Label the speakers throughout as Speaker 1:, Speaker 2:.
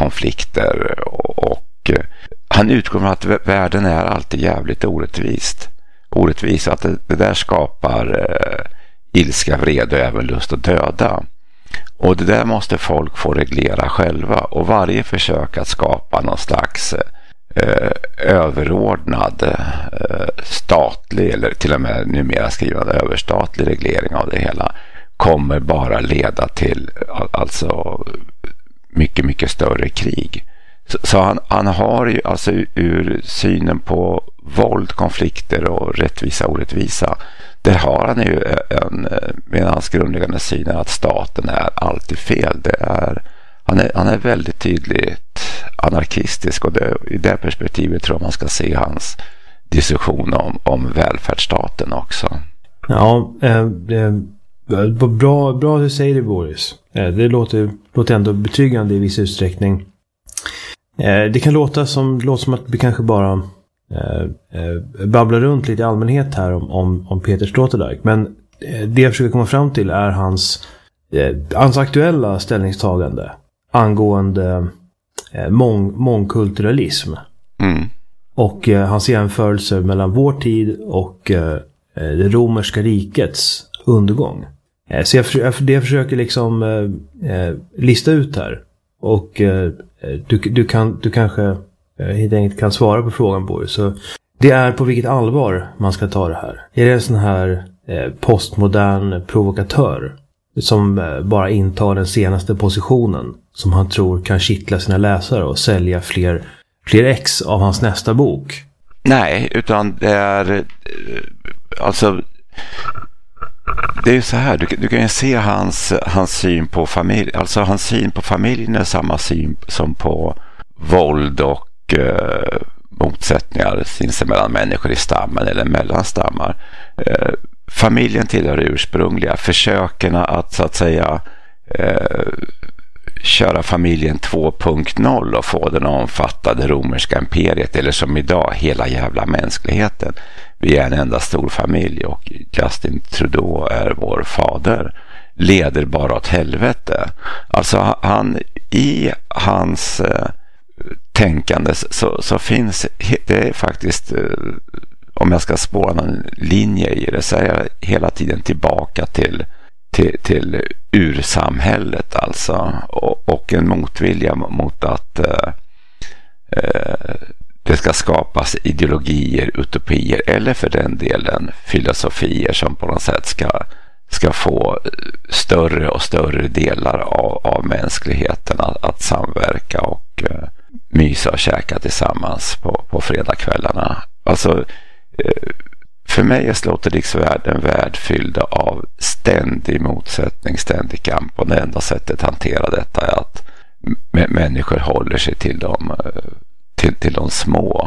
Speaker 1: konflikter och han utgår från att världen är alltid jävligt orättvis att det där skapar ilska, vrede och även lust att döda. Och det där måste folk få reglera själva, och varje försök att skapa någon slags överordnad statlig eller till och med numera skrivande överstatlig reglering av det hela kommer bara leda till alltså mycket, mycket större krig. Så han har ju alltså ur synen på våld, konflikter och rättvisa och orättvisa, det har han ju med hans grundläggande syn att staten är alltid fel. Han är väldigt tydligt anarkistisk, och i det perspektivet tror jag man ska se hans diskussion om välfärdsstaten också.
Speaker 2: Ja, bra du säger det, Boris. Det låter ändå betryggande i viss utsträckning. Det kan låta som att vi kanske bara babblar runt lite i allmänhet här om Peter Sloterdijk, men det jag försöker komma fram till är hans aktuella ställningstagande angående mångkulturalism och hans jämförelser mellan vår tid och det romerska rikets undergång. Så jag försöker liksom lista ut här, och du kanske helt enkelt kan svara på frågan, Boris. Så det är på vilket allvar man ska ta det här. Är det en sån här postmodern provokatör som bara intar den senaste positionen som han tror kan kittla sina läsare och sälja fler ex av hans nästa bok?
Speaker 1: Nej, utan det är alltså det är ju så här, du kan ju se hans syn på familj, alltså hans syn på familjen är samma syn som på våld och motsättningar sinsemellan människor i stammen eller mellan stammar. Familjen tillhör det ursprungliga. Försöken att så att säga köra familjen 2.0 och få den att omfatta det romerska imperiet, eller som idag hela jävla mänskligheten. Vi är en enda stor familj och Justin Trudeau är vår fader, leder bara åt helvete. Alltså i hans tänkande så finns det är faktiskt, om jag ska spåra någon linje i det, så är jag hela tiden tillbaka till ursamhället alltså, och en motvilja mot att det ska skapas ideologier, utopier eller för den delen filosofier som på något sätt ska få större och större delar av mänskligheten att samverka och mysa och käka tillsammans på fredagskvällarna. Alltså för mig är Sloterdijks värld en värld fylld av ständig motsättning, ständig kamp, och det enda sättet att hantera detta är att människor håller sig till de små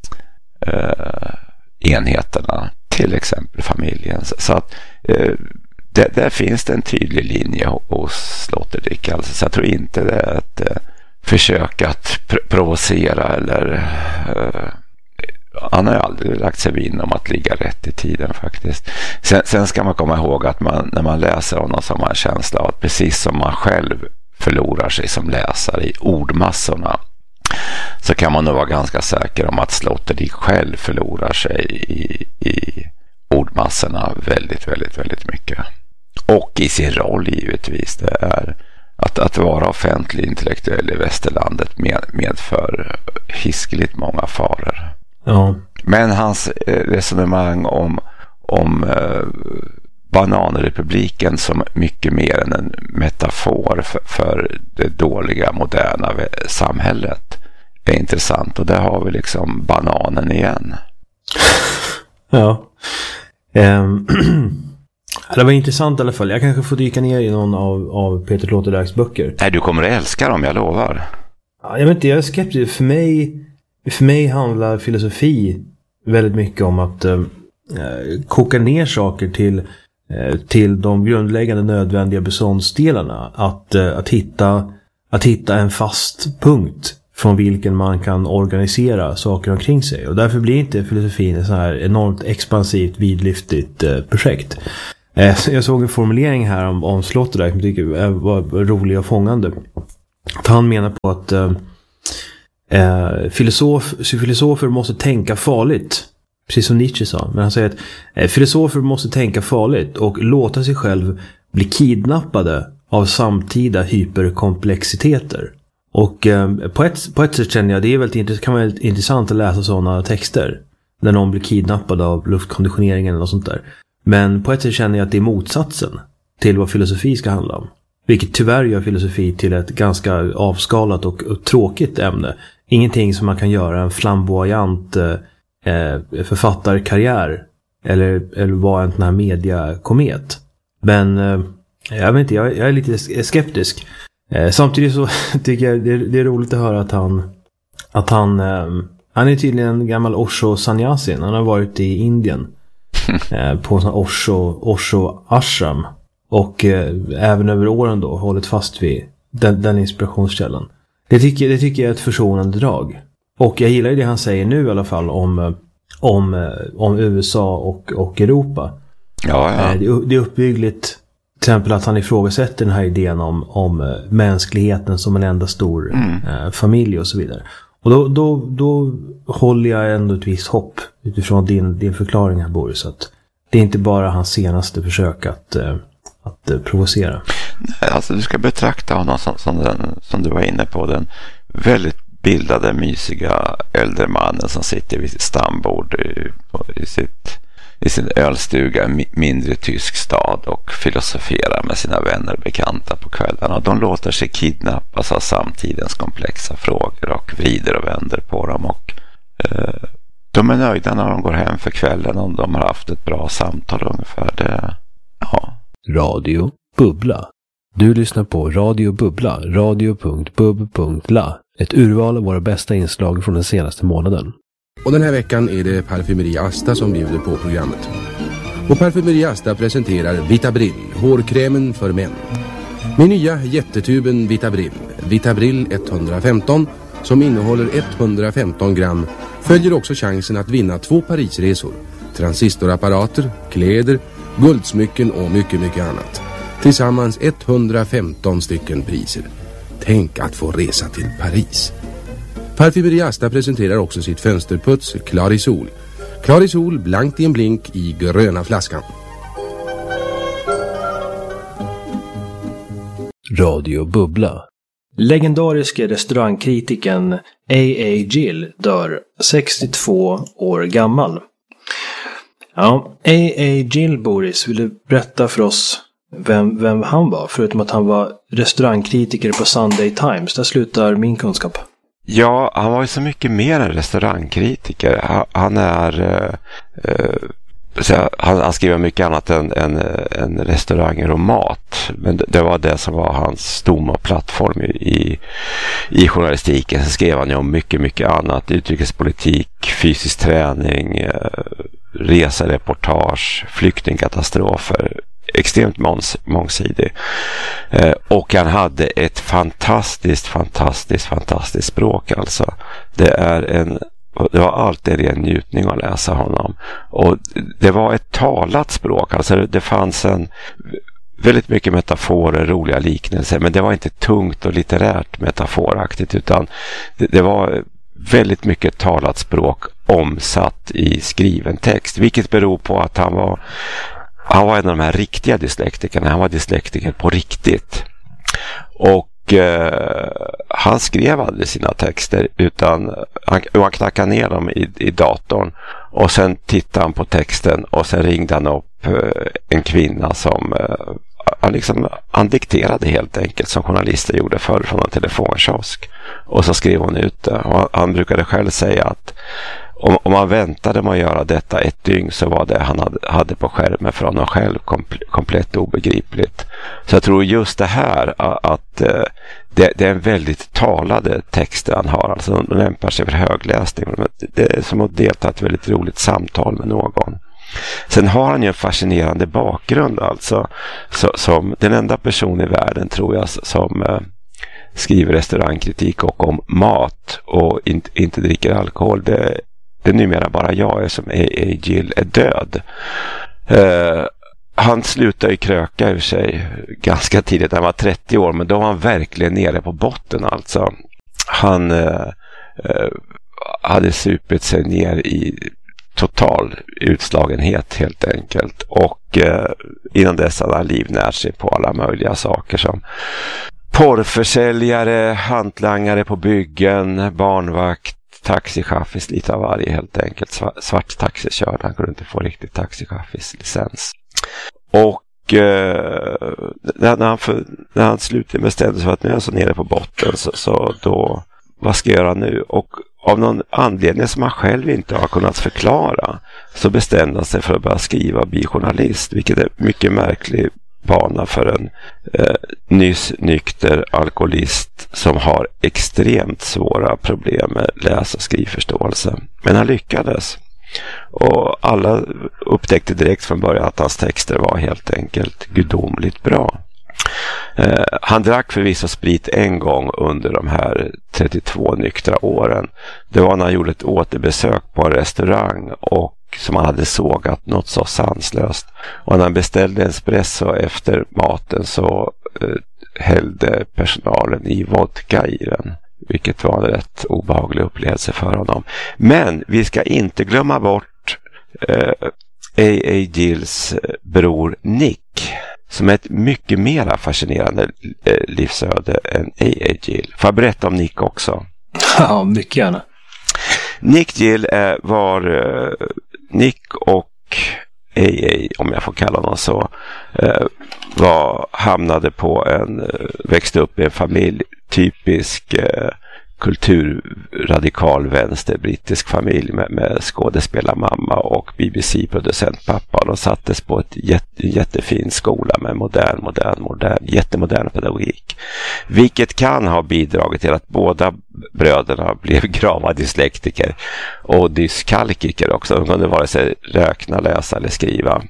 Speaker 1: enheterna, till exempel familjen. Så att där finns det en tydlig linje hos Sloterdijk. Alltså, så jag tror inte det är ett försök att provocera eller han har ju aldrig lagt sig vinn om att ligga rätt i tiden faktiskt. Sen ska man komma ihåg att när man läser honom så har man en känsla av att precis som man själv förlorar sig som läsare i ordmassorna, så kan man nog vara ganska säker om att Sloterdijk själv förlorar sig i ordmassorna väldigt, väldigt, väldigt mycket. Och i sin roll givetvis. Det är att vara offentlig intellektuell i västerlandet medför hiskeligt många faror.
Speaker 2: Ja. Men
Speaker 1: hans resonemang om bananrepubliken som mycket mer än en metafor för det dåliga moderna samhället är intressant, och där har vi liksom bananen igen.
Speaker 2: Ja. Det var intressant i alla fall. Jag kanske får dyka ner i någon av Peter Sloterdijks böcker.
Speaker 1: Nej, du kommer att älska dem, jag lovar.
Speaker 2: Ja, jag vet inte, jag är skeptisk. För mig handlar filosofi väldigt mycket om att koka ner saker till de grundläggande nödvändiga beståndsdelarna. Att hitta en fast punkt från vilken man kan organisera saker omkring sig. Och därför blir inte filosofin ett så här enormt expansivt, vidlyftigt projekt. Jag såg en formulering här om Sloterdijk som jag tycker var rolig och fångande. Att han menar på att filosofer måste tänka farligt. Precis som Nietzsche sa. Men han säger att filosofer måste tänka farligt och låta sig själv bli kidnappade av samtida hyperkomplexiteter. Och på ett sätt känner jag det kan vara väldigt intressant att läsa sådana texter. När någon blir kidnappad av luftkonditioneringen eller något sånt där. Men på ett sätt känner jag att det är motsatsen till vad filosofi ska handla om. Vilket tyvärr gör filosofi till ett ganska avskalat och tråkigt ämne. Ingenting som man kan göra en flamboyant författarkarriär. Eller vara en sån här mediakomet. Men jag vet inte, jag är lite skeptisk. Samtidigt så tycker jag det är roligt att höra att han är tydligen en gammal Osho sannyasin. Han har varit i Indien på en sån Osho ashram och även över åren då hållit fast vid den inspirationskällan. Det tycker jag är ett försonande drag. Och jag gillar det han säger nu i alla fall om USA och Europa.
Speaker 1: Ja.
Speaker 2: Det är uppbyggligt. Till exempel att han ifrågasätter den här idén om mänskligheten som en enda stor familj och så vidare. Och då håller jag ändå ett visst hopp utifrån din förklaring här, Boris. Att det är inte bara hans senaste försök att provocera.
Speaker 1: Nej, alltså du ska betrakta honom som du var inne på, den väldigt bildade, mysiga äldre mannen som sitter vid sitt stambord i sin ölstuga, mindre tysk stad, och filosoferar med sina vänner och bekanta på kvällarna. De låter sig kidnappas av samtidens komplexa frågor och vrider och vänder på dem, och de är nöjda när de går hem för kvällen om de har haft ett bra samtal ungefär. Ja.
Speaker 3: Radio Bubbla. Du lyssnar på Radio Bubbla, radio.bub.la. Ett urval av våra bästa inslag från den senaste månaden.
Speaker 4: Och den här veckan är det Parfymeri Asta som bjuder på programmet. Och Parfymeri Asta presenterar Vitabrill, hårkrämen för män. Med nya jättetuben Vitabrill 115, som innehåller 115 gram, följer också chansen att vinna 2 Parisresor, transistorapparater, kläder, guldsmycken och mycket, mycket annat. Tillsammans 115 stycken priser. Tänk att få resa till Paris. Parfymeri Asta presenterar också sitt fönsterputs Clarisol. Clarisol blankt i en blink i gröna flaskan.
Speaker 3: Radio Bubbla.
Speaker 2: Legendariske restaurangkritiken A.A. Gill dör 62 år gammal. Ja, A.A. Gill, Boris, vill du berätta för oss vem han var? Förutom att han var restaurangkritiker på Sunday Times. Där slutar min kunskap.
Speaker 1: Ja, han var ju så mycket mer än restaurangkritiker. Han skriver mycket annat än restauranger och mat. Men det var det som var hans stomma plattform i journalistiken. Sen skrev han ju om mycket, mycket annat. Utrikespolitik, fysisk träning, resereportage, flyktingkatastrofer. Extremt mångsidig. Och han hade ett fantastiskt språk alltså. Det var alltid en ren njutning att läsa honom. Och det var ett talat språk. Alltså det fanns väldigt mycket metaforer, roliga liknelser. Men det var inte tungt och litterärt metaforaktigt, utan det var väldigt mycket talat språk omsatt i skriven text. Vilket beror på att han var en av de här riktiga dyslektikerna. Han var dyslektiker på riktigt. Och han skrev aldrig sina texter, utan han knackade ner dem i datorn. Och sen tittade han på texten och sen ringde han upp en kvinna som han dikterade helt enkelt, som journalister gjorde förr från en telefonkiosk. Och så skrev hon ut det. Och han brukade själv säga att om man väntade med att göra detta ett dygn, så var det han hade på skärmen från honom själv komplett obegripligt. Så jag tror just det här att det är en väldigt talade texter han har. Alltså de lämpar sig för högläsning. Det är som att delta i ett väldigt roligt samtal med någon. Sen har han ju en fascinerande bakgrund alltså. Som den enda person i världen, tror jag, som skriver restaurangkritik och om mat och inte dricker alkohol. Det är numera bara jag som A.A. Gill är död. Han slutade ju kröka ur sig ganska tidigt. Han var 30 år, men då var han verkligen nere på botten alltså. Han hade supit sig ner i total utslagenhet helt enkelt. Och innan dess hade han livnärt sig på alla möjliga saker som porrförsäljare, hantlangare på byggen, barnvakt, taxichaffis, lite av varje helt enkelt. Svart taxikörd, han kunde inte få riktigt taxichaffis licens. Och när han slutligen bestämde sig för att nu är jag så nere på botten, så då, vad ska jag göra nu? Och av någon anledning som han själv inte har kunnat förklara, så bestämde han sig för att börja skriva, bli journalist, vilket är mycket märklig bana för en nyss nykter alkoholist som har extremt svåra problem med läs- och skrivförståelse. Men han lyckades. Och alla upptäckte direkt från början att hans texter var helt enkelt gudomligt bra. Han drack förvisso sprit en gång under de här 32 nyktra åren. Det var när han gjorde ett återbesök på en restaurang och som han hade sågat något så sanslöst. Och när han beställde en espresso efter maten så hällde personalen i vodka i den. Vilket var en rätt obehaglig upplevelse för honom. Men vi ska inte glömma bort A.A. Gills bror Nick, som är ett mycket mer fascinerande livsöde än A.A. Gill. Får jag berätta om Nick också?
Speaker 2: Ja, mycket gärna.
Speaker 1: Nick Gill Nick och A.A., om jag får kalla honom så, hamnade på växte upp i en familj, typisk kulturradikal vänster brittisk familj med skådespelarmamma och BBC-producentpappa. De sattes på ett jättefin skola med jättemodern pedagogik. Vilket kan ha bidragit till att båda bröderna blev grava dyslektiker och dyskalkiker också. De kunde vare sig räkna, läsa eller skriva.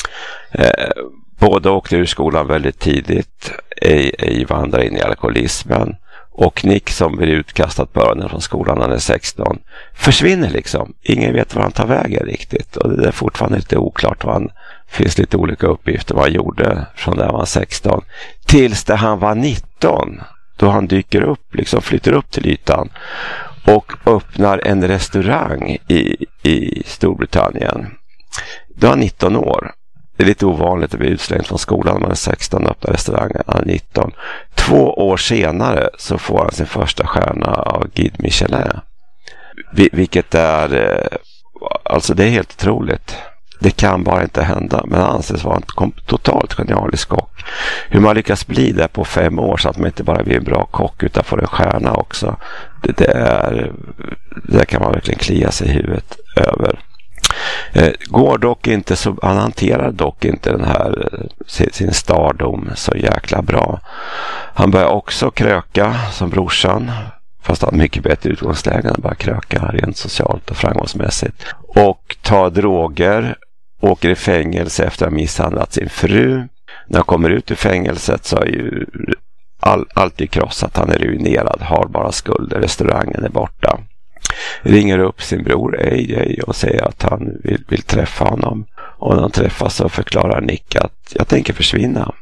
Speaker 1: Båda åkte ur skolan väldigt tidigt. Ej vandrade in i alkoholismen. Och Nick, som blir utkastad på öronen från skolan när han är 16, försvinner liksom. Ingen vet var han tar vägen riktigt. Och det är fortfarande lite oklart finns lite olika uppgifter vad han gjorde från där han var 16. Tills där han var 19. Då han dyker upp, liksom flyttar upp till ytan. Och öppnar en restaurang i Storbritannien. Då är han 19 år. Det är lite ovanligt att bli utslängd från skolan när man är 16 och öppnar restaurangen. Han är 19. 2 år senare så får han sin första stjärna av Guide Michelin. Vilket är, alltså det är helt otroligt. Det kan bara inte hända, men anses vara en totalt genialisk kock. Hur man lyckas bli det på 5 år så att man inte bara blir en bra kock utan får en stjärna också. Det kan man verkligen klia sig i huvudet över. Går dock inte så, han hanterar dock inte den här sin stardom så jäkla bra. Han börjar också kröka som brorsan, fast han har mycket bättre utgångsläge än bara kröka rent socialt och framgångsmässigt. Och tar droger, åker i fängelse efter att ha misshandlat sin fru. När han kommer ut ur fängelset så är ju allt är krossat, han är ruinerad, har bara skulder, restaurangen är borta. Ringer upp sin bror AJ och säger att han vill träffa honom. Och när han träffas så förklarar Nick att jag tänker försvinna.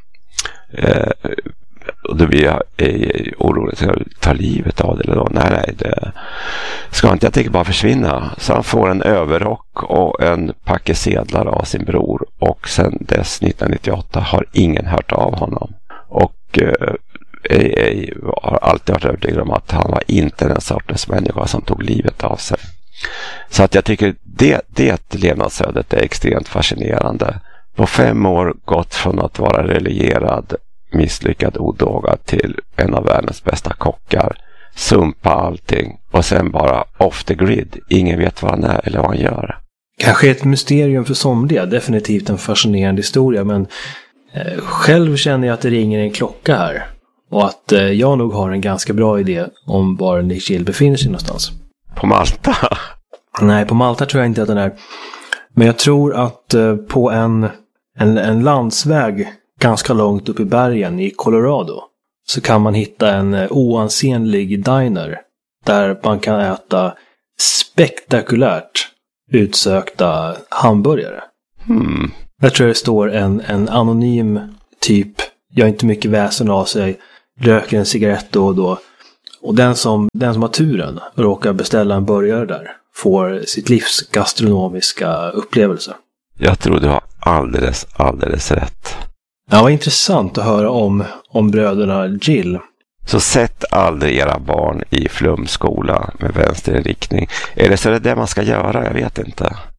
Speaker 1: Och då blir jag orolig. Ska jag ta livet av det eller då? Nej, det ska inte. Jag tänker bara försvinna. Så han får en överrock och en packe sedlar av sin bror. Och sen dess 1998 har ingen hört av honom. Och har alltid varit övertygad om att han var inte den sortens människa som tog livet av sig. Så att jag tycker det levnadsödet är extremt fascinerande. På 5 år gått från att vara religierad, misslyckad, odågad till en av världens bästa kockar. Sumpa allting och sen bara off the grid. Ingen vet vad han är eller vad han gör.
Speaker 2: Kanske ett mysterium för somliga. Definitivt en fascinerande historia, men själv känner jag att det ringer en klocka här. Och att jag nog har en ganska bra idé om var Nick Gill befinner sig någonstans.
Speaker 1: På Malta?
Speaker 2: Nej, på Malta tror jag inte att den är. Men jag tror att på en landsväg ganska långt upp i bergen i Colorado så kan man hitta en oansenlig diner där man kan äta spektakulärt utsökta hamburgare. Jag tror det står en anonym typ, gör inte mycket väsen av sig, röker en cigarett då och då. Och den som har turen råkar beställa en burgare där får sitt livs gastronomiska upplevelse.
Speaker 1: Jag tror du har alldeles rätt.
Speaker 2: Ja, vad intressant att höra om bröderna Gill.
Speaker 1: Så sätt aldrig era barn i flumskola med vänster riktning. Är det så det man ska göra? Jag vet inte.